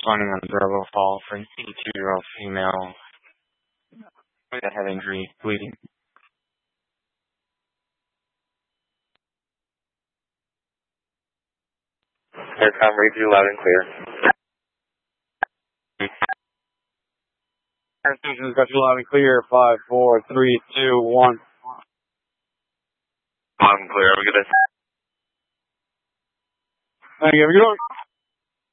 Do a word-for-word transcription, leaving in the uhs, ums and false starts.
responding on Bravo Fall for an eighty-two-year-old female with a head injury, bleeding. Aircom, read you loud and clear. Air station's got you loud and clear. Five, four, three, two, one. Loud and clear. Have a good day. Thank you. Have a good one.